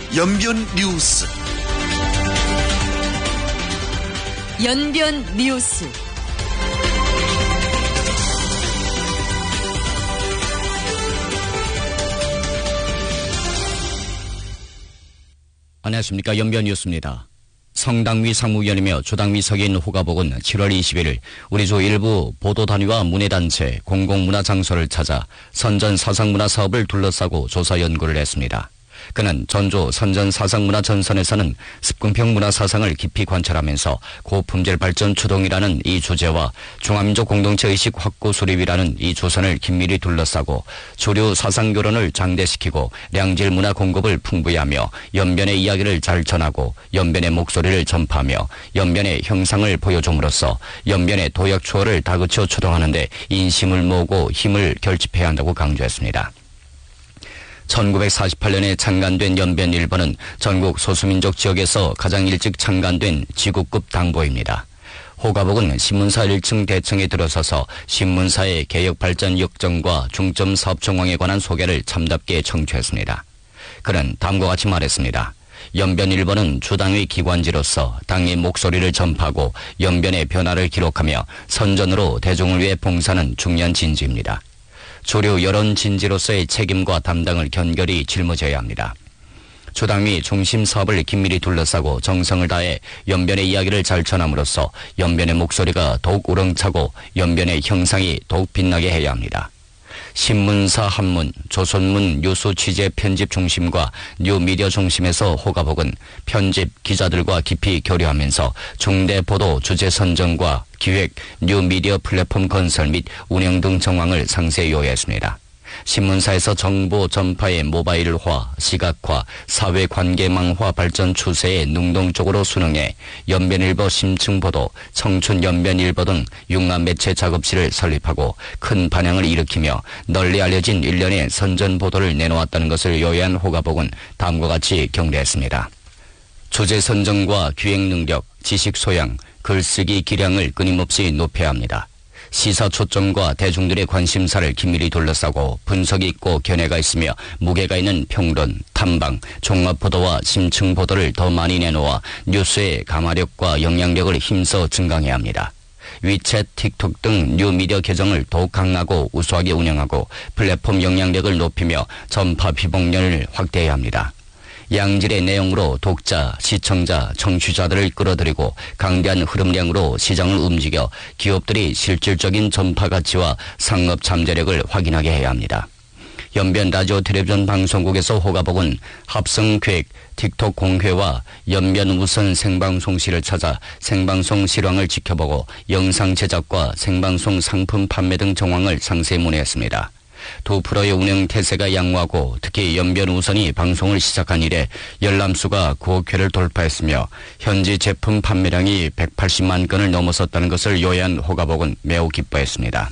연변 뉴스. 연변 뉴스. 안녕하십니까. 연변 뉴스입니다. 성당위 상무위원이며 주당위 서기인 호가복은 7월 21일 우리 주 일부 보도단위와 문예단체, 공공문화장소를 찾아 선전 사상문화 사업을 둘러싸고 조사 연구를 했습니다. 그는 전주 선전사상문화 전선에서는 습근평 문화사상을 깊이 관찰하면서 고품질 발전 추동이라는 이 주제와 중화민족 공동체 의식 확고 수립이라는 이 주선을 긴밀히 둘러싸고 주류 사상교론을 장대시키고 량질 문화 공급을 풍부히 하며 연변의 이야기를 잘 전하고 연변의 목소리를 전파하며 연변의 형상을 보여줌으로써 연변의 도약 추호를 다그쳐 추동하는 데 인심을 모으고 힘을 결집해야 한다고 강조했습니다. 1948년에 창간된 연변 1번은 전국 소수민족 지역에서 가장 일찍 창간된 지구급 당보입니다. 호가복은 신문사 1층 대청에 들어서서 신문사의 개혁 발전 역정과 중점 사업 정황에 관한 소개를 참답게 청취했습니다. 그는 다음과 같이 말했습니다. 연변 1번은 주당의 기관지로서 당의 목소리를 전파하고 연변의 변화를 기록하며 선전으로 대중을 위해 봉사하는 중요한 진지입니다. 주류 여론 진지로서의 책임과 담당을 견결히 짊어져야 합니다. 주당위 중심 사업을 긴밀히 둘러싸고 정성을 다해 연변의 이야기를 잘 전함으로써 연변의 목소리가 더욱 우렁차고 연변의 형상이 더욱 빛나게 해야 합니다. 신문사 한문, 조선문 뉴스 취재 편집 중심과 뉴미디어 중심에서 호가복은 편집 기자들과 깊이 교류하면서 중대 보도 주제 선정과 기획, 뉴미디어 플랫폼 건설 및 운영 등 정황을 상세히 요약했습니다. 신문사에서 정보 전파의 모바일화, 시각화, 사회관계망화 발전 추세에 능동적으로 순응해 연변일보 심층보도, 청춘연변일보 등 융합 매체 작업실을 설립하고 큰 반향을 일으키며 널리 알려진 일련의 선전보도를 내놓았다는 것을 요약한 호가복은 다음과 같이 경례했습니다. 주제 선정과 기획 능력, 지식 소양, 글쓰기 기량을 끊임없이 높여야 합니다. 시사 초점과 대중들의 관심사를 긴밀히 둘러싸고 분석이 있고 견해가 있으며 무게가 있는 평론, 탐방, 종합보도와 심층보도를 더 많이 내놓아 뉴스의 감화력과 영향력을 힘써 증강해야 합니다. 위챗, 틱톡 등 뉴미디어 계정을 더욱 강하고 우수하게 운영하고 플랫폼 영향력을 높이며 전파 비봉련을 확대해야 합니다. 양질의 내용으로 독자, 시청자, 청취자들을 끌어들이고 강대한 흐름량으로 시장을 움직여 기업들이 실질적인 전파 가치와 상업 잠재력을 확인하게 해야 합니다. 연변 라디오 텔레비전 방송국에서 호가복은 합성기획, 틱톡 공회와 연변 우선 생방송실을 찾아 생방송 실황을 지켜보고 영상 제작과 생방송 상품 판매 등 정황을 상세히 문의했습니다. 두 프로의 운영 태세가 양호하고 특히 연변 우선이 방송을 시작한 이래 열람수가 9억 회를 돌파했으며 현지 제품 판매량이 180만 건을 넘어섰다는 것을 요약한 호가복은 매우 기뻐했습니다.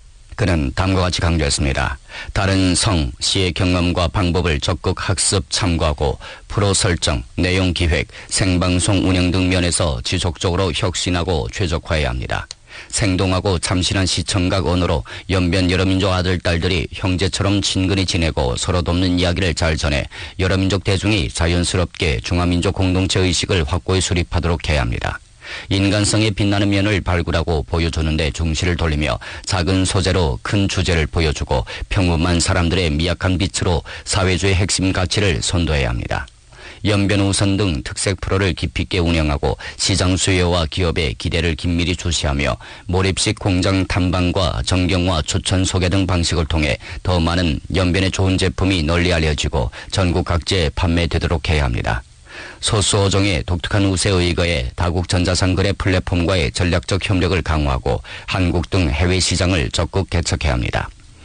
그는 다음과 같이 강조했습니다. 다른 성, 시의 경험과 방법을 적극 학습 참고하고 프로 설정, 내용 기획, 생방송 운영 등 면에서 지속적으로 혁신하고 최적화해야 합니다. 생동하고 참신한 시청각 언어로 연변 여러민족 아들, 딸들이 형제처럼 친근히 지내고 서로 돕는 이야기를 잘 전해 여러민족 대중이 자연스럽게 중화민족 공동체 의식을 확고히 수립하도록 해야 합니다. 인간성의 빛나는 면을 발굴하고 보여주는 데 중시를 돌리며 작은 소재로 큰 주제를 보여주고 평범한 사람들의 미약한 빛으로 사회주의 핵심 가치를 선도해야 합니다. 연변 우선 등 특색 프로를 깊이 있게 운영하고 시장 수요와 기업의 기대를 긴밀히 주시하며 몰입식 공장 탐방과 정경화 추천 소개 등 방식을 통해 더 많은 연변의 좋은 제품이 널리 알려지고 전국 각지에 판매되도록 해야 합니다. 소수 어종의 독특한 우세에 의거해 다국 전자상 거래 플랫폼과의 전략적 협력을 강화하고 한국 등 해외 시장을 적극 개척해야 합니다.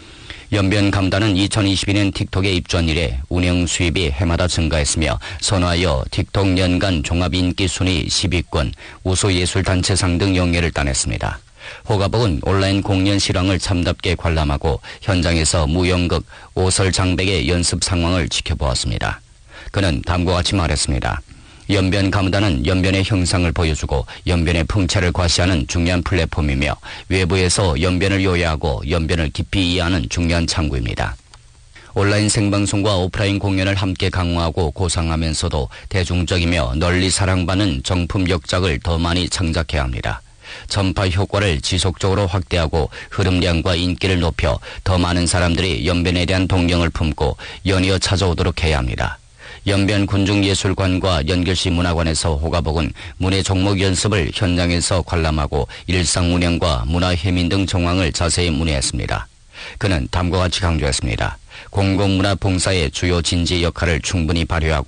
연변 감단은 2022년 틱톡에 입주한 이래 운영 수입이 해마다 증가했으며 선화여 틱톡 연간 종합인기 순위 10위권, 우수예술단체상 등 영예를 따냈습니다. 호가복은 온라인 공연 실황을 참답게 관람하고 현장에서 무연극, 오설장백의 연습 상황을 지켜보았습니다. 그는 다음과 같이 말했습니다. 연변 가무단은 연변의 형상을 보여주고 연변의 풍채를 과시하는 중요한 플랫폼이며 외부에서 연변을 요약하고 연변을 깊이 이해하는 중요한 창구입니다. 온라인 생방송과 오프라인 공연을 함께 강화하고 고상하면서도 대중적이며 널리 사랑받는 정품 역작을 더 많이 창작해야 합니다. 전파 효과를 지속적으로 확대하고 흐름량과 인기를 높여 더 많은 사람들이 연변에 대한 동경을 품고 연이어 찾아오도록 해야 합니다. 연변 군중예술관과 연결시 문화관에서 호가복은 문예 종목 연습을 현장에서 관람하고 일상 운영과 문화 해민 등 정황을 자세히 문의했습니다. 그는 다음과 같이 강조했습니다. 공공문화 봉사의 주요 진지 역할을 충분히 발휘하고